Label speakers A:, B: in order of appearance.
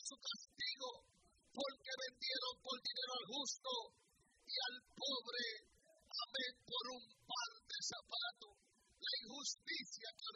A: su castigo, porque vendieron por dinero al justo y al pobre, amén, por un par de zapatos. La injusticia